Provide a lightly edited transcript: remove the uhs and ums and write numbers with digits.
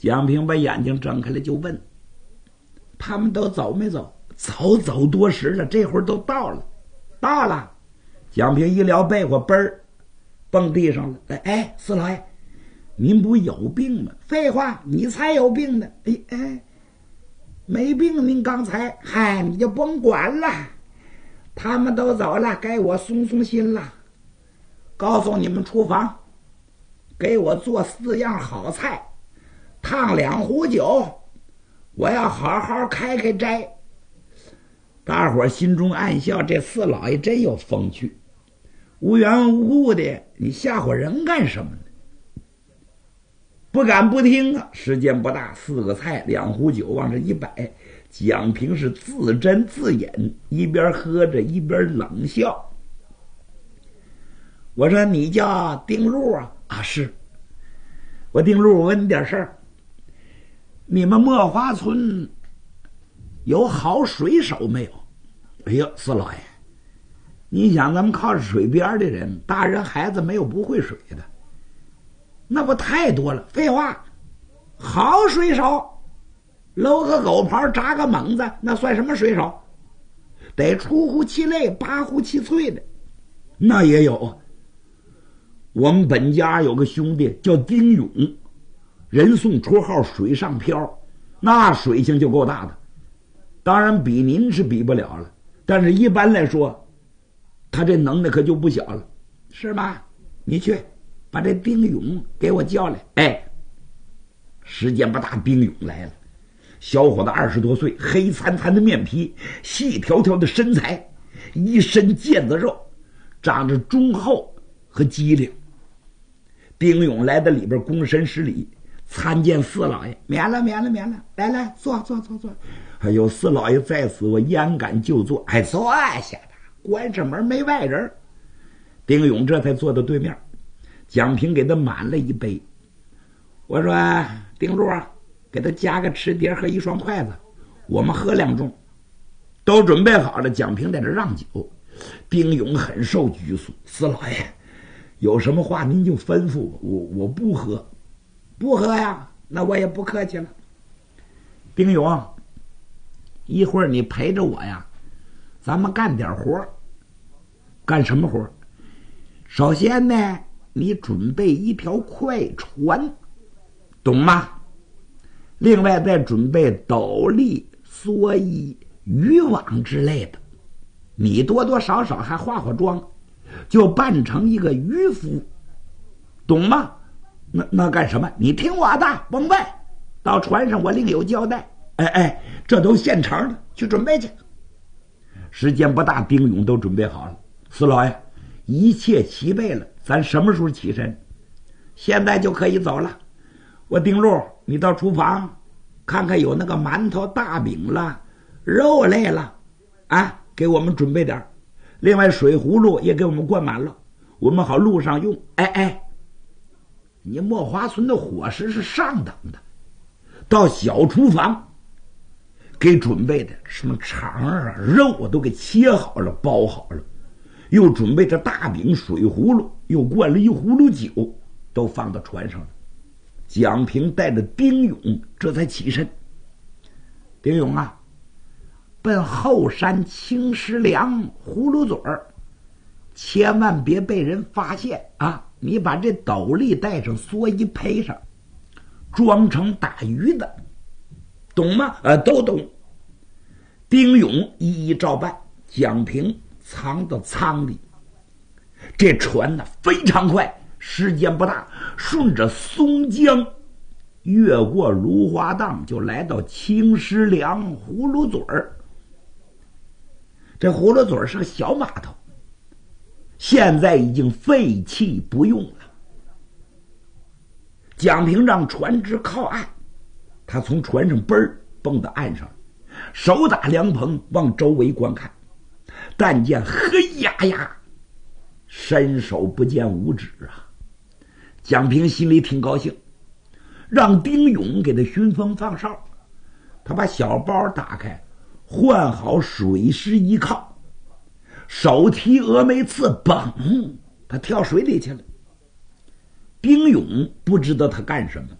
蒋平把眼睛睁开了，就问：“他们都走没走？”“走多时了，这会儿都到了。”“到了。”蒋平一撩被窝，嘣儿蹦地上了。“哎，四老爷，您不有病吗？”“废话，你才有病呢。”“哎，没病，您刚才……嗨，你就甭管了。他们都走了，该我松松心了。告诉你们厨房，给我做4样好菜，烫2壶酒，我要好好开斋。”大伙心中暗笑，这四老爷真有风趣，无缘无故的你吓唬人干什么呢？不敢不听啊！时间不大，4个菜2壶酒往这一摆，蒋平是自斟自饮，一边喝着一边冷笑。“我说你叫丁禄啊？”“啊，是。”“我丁禄，我问你点事儿。你们墨花村有好水手没有？”“哎呦，四老爷，你想咱们靠着水边的人，大人孩子没有不会水的，那不太多了。”“废话，好水手，搂个狗刨扎个猛子，那算什么水手？得出乎其类拔乎其萃的。”“那也有。我们本家有个兄弟叫丁勇，人送绰号水上漂，那水性就够大的，当然比您是比不了了，但是一般来说他这能耐可就不小了。”“是吗？你去把这丁勇给我叫来。”“哎。”时间不大，丁勇来了。小伙子20多岁，黑惨惨的面皮，细条条的身材，一身腱子肉，长着忠厚和机灵。丁勇来到里边，躬身施礼，参见四老爷。“免了，来，坐。哎呦，四老爷在此，我焉敢就坐？”“哎，坐下吧，关上门没外人。”丁勇这才坐到对面，蒋平给他满了一杯。我说：“丁柱啊，给他加个吃碟和1双筷子，我们喝2盅。”都准备好了，蒋平在这让酒。丁勇很受拘束：“四老爷，有什么话您就吩咐我不喝。”“不喝呀？那我也不客气了。”“丁勇，一会儿你陪着我呀，咱们干点活。”“干什么活？”“首先呢，你准备一条快船，懂吗？另外再准备斗笠、蓑衣、渔网之类的，你多多少少还化妆，就扮成一个渔夫，懂吗？那干什么？你听我的，甭问，到船上我另有交代。”“哎，这都现成的，去准备去。”时间不大，丁勇都准备好了。“四老爷，一切齐备了，咱什么时候起身？”“现在就可以走了。我丁禄，你到厨房看看有那个馒头、大饼了，肉类了，啊，给我们准备点。另外水葫芦也给我们灌满了，我们好路上用。哎，你墨花村的伙食是上等的，到小厨房给准备的什么肠啊、肉啊都给切好了、包好了，又准备着大饼、水葫芦，又灌了1葫芦酒，都放到船上了。”蒋平带着丁勇这才起身。“丁勇啊，奔后山青石梁葫芦嘴儿，千万别被人发现啊！你把这斗笠带上，蓑衣配上，装成打鱼的，懂吗？”“都懂。”丁勇一一照办。蒋平藏到舱里。这船呢非常快，时间不大，顺着松江越过芦花荡，就来到青石梁葫芦嘴儿。这葫芦嘴儿是个小码头，现在已经废弃不用了。蒋平让船只靠岸，他从船上蹦到岸上，手打凉棚往周围观看，但见黑压压，伸手不见五指啊！蒋平心里挺高兴，让丁勇给他熏风放哨。他把小包打开，换好水师衣靠，手提峨眉刺，嘣，他跳水里去了。丁勇不知道他干什么，